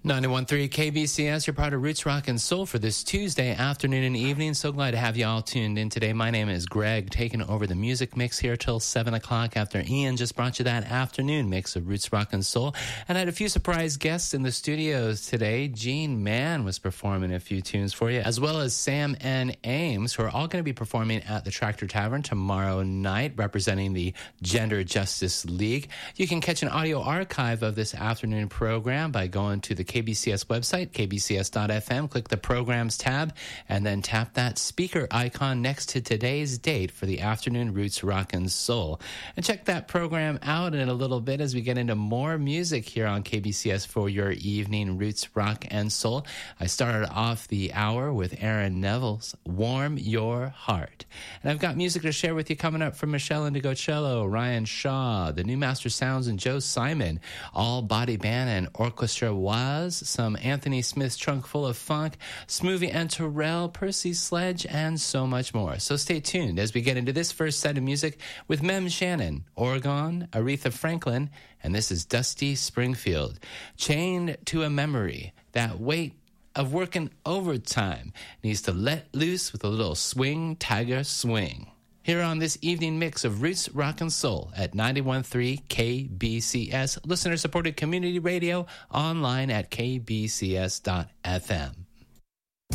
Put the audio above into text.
91.3 KBCS, you're part of Roots Rock and Soul for this Tuesday afternoon and evening. So glad to have you all tuned in today. My name is Greg, taking over the music mix here till 7 o'clock after Ian just brought you that afternoon mix of Roots Rock and Soul. And I had a few surprise guests in the studios today. Gene Mann was performing a few tunes for you, as well as Sam and Ames, who are all going to be performing at the Tractor Tavern tomorrow night, representing the Gender Justice League. You can catch an audio archive of this afternoon program by going to the KBCS website, kbcs.fm, click the programs tab, and then tap that speaker icon next to today's date for the afternoon Roots Rock and Soul. And check that program out in a little bit as we get into more music here on KBCS for your evening Roots Rock and Soul. I started off the hour with Aaron Neville's Warm Your Heart. And I've got music to share with you coming up from Michelle Indigocello, Ryan Shaw, the New Master Sounds, and Joe Simon, All Body Band and Orchestra Was, some Anthony Smith's Trunk Full of Funk, Smoothie and Terrell, Percy Sledge, and so much more. So stay tuned as we get into this first set of music with Mem Shannon, Oregon, Aretha Franklin, and this is Dusty Springfield. Chained to a memory, that weight of working overtime needs to let loose with a little swing, tiger, swing. Here on this evening mix of Roots, Rock, and Soul at 91.3 KBCS, listener-supported community radio, online at kbcs.fm.